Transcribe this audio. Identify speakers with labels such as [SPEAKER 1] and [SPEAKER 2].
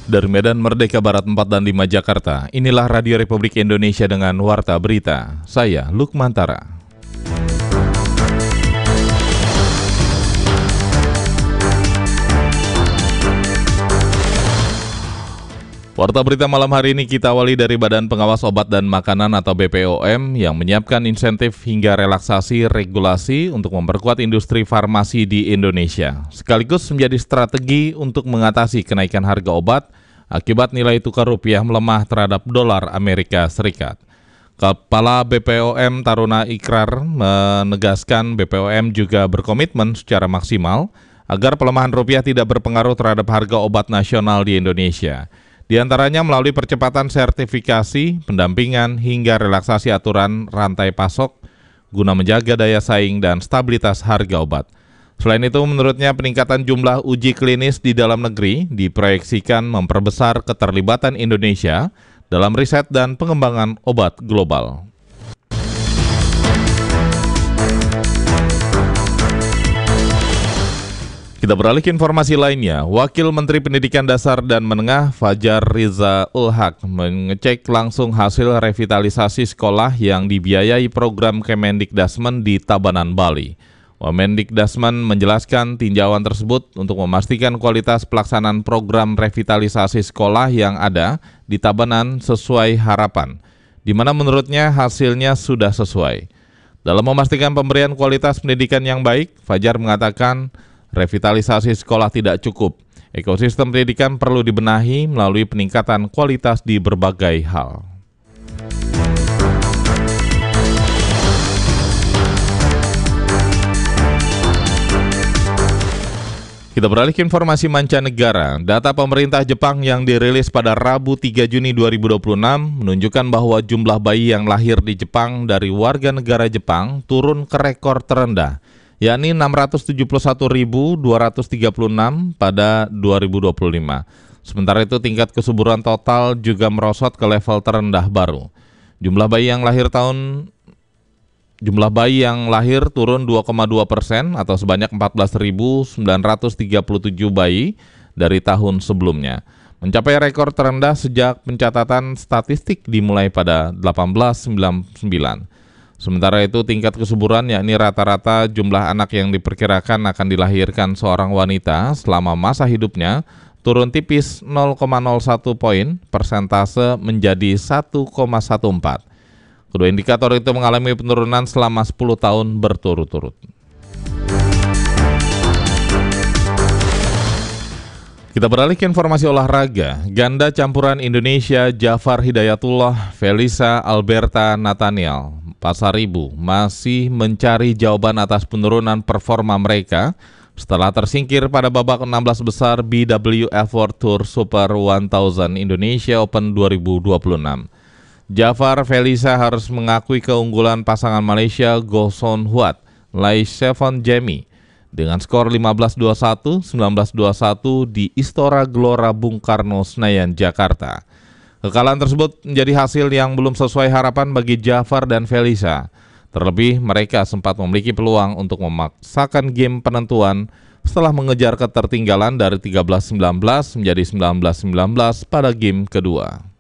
[SPEAKER 1] Dari Medan Merdeka Barat 4 dan 5 Jakarta, inilah Radio Republik Indonesia dengan Warta Berita. Saya Lukmantara. Warta Berita malam hari ini kita awali dari Badan Pengawas Obat dan Makanan atau BPOM yang menyiapkan insentif hingga relaksasi regulasi untuk memperkuat industri farmasi di Indonesia, sekaligus menjadi strategi untuk mengatasi kenaikan harga obat akibat nilai tukar rupiah melemah terhadap dolar Amerika Serikat. Kepala BPOM Taruna Ikrar menegaskan BPOM juga berkomitmen secara maksimal agar pelemahan rupiah tidak berpengaruh terhadap harga obat nasional di Indonesia. Di antaranya melalui percepatan sertifikasi, pendampingan, hingga relaksasi aturan rantai pasok guna menjaga daya saing dan stabilitas harga obat. Selain itu, menurutnya peningkatan jumlah uji klinis di dalam negeri diproyeksikan memperbesar keterlibatan Indonesia dalam riset dan pengembangan obat global. Kita beralih ke informasi lainnya. Wakil Menteri Pendidikan Dasar dan Menengah Fajar Riza Ulhaq mengecek langsung hasil revitalisasi sekolah yang dibiayai program Kemendikdasmen di Tabanan, Bali. Kemendikdasmen menjelaskan tinjauan tersebut untuk memastikan kualitas pelaksanaan program revitalisasi sekolah yang ada di Tabanan sesuai harapan, di mana menurutnya hasilnya sudah sesuai. Dalam memastikan pemberian kualitas pendidikan yang baik, Fajar mengatakan revitalisasi sekolah tidak cukup. Ekosistem pendidikan perlu dibenahi melalui peningkatan kualitas di berbagai hal. Kita beralih ke informasi mancanegara. Data pemerintah Jepang yang dirilis pada Rabu 3 Juni 2026 menunjukkan bahwa jumlah bayi yang lahir di Jepang dari warga negara Jepang turun ke rekor terendah, yakni 671.236 pada 2025. Sementara itu tingkat kesuburan total juga merosot ke level terendah baru. Jumlah bayi yang lahir turun 2,2% atau sebanyak 14.937 bayi dari tahun sebelumnya, mencapai rekor terendah sejak pencatatan statistik dimulai pada 1899. Sementara itu tingkat kesuburan, yakni rata-rata jumlah anak yang diperkirakan akan dilahirkan seorang wanita selama masa hidupnya, turun tipis 0,01 poin persentase menjadi 1,14. Kedua indikator itu mengalami penurunan selama 10 tahun berturut-turut. Kita beralih ke informasi olahraga. Ganda campuran Indonesia Jafar Hidayatullah, Felisa Alberta Nathaniel Pasaribu masih mencari jawaban atas penurunan performa mereka setelah tersingkir pada babak 16 besar BWF World Tour Super 1000 Indonesia Open 2026. Jafar Felisa harus mengakui keunggulan pasangan Malaysia Goh Son Huat, Lai Sevon Jemi dengan skor 15-21, 19-21 di Istora Gelora Bung Karno, Senayan, Jakarta. Kekalahan tersebut menjadi hasil yang belum sesuai harapan bagi Jafar dan Felisa. Terlebih mereka sempat memiliki peluang untuk memaksakan game penentuan setelah mengejar ketertinggalan dari 13-19 menjadi 19-19 pada game kedua.